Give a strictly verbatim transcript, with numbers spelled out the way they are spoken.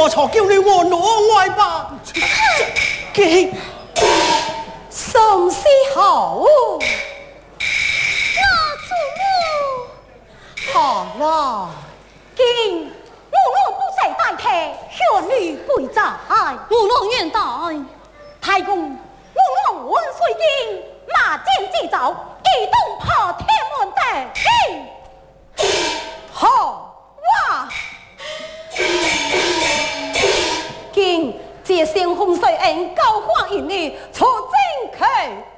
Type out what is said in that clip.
我操，叫你我挪外吧。给， 宋司好， 那祖母， 好了， 今我我不在代替，玄女不在， 我老愿待。 太公，我我温水经，马剑祭走，一动破天门的， 好哇！今借先红水恩高花一女出征去。